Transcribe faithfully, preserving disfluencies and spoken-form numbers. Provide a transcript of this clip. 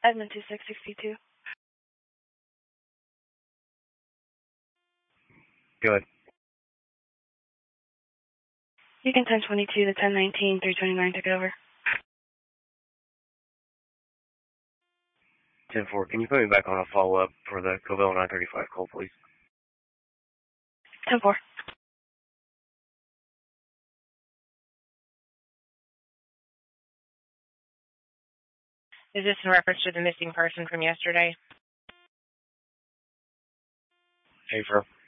Edmund two six six two. Go ahead. You can ten twenty-two to ten nineteen, three twenty-nine took over. ten four, can you put me back on a follow-up for the Covell nine thirty-five call, please? ten four. Is this in reference to the missing person from yesterday? Hey, bro.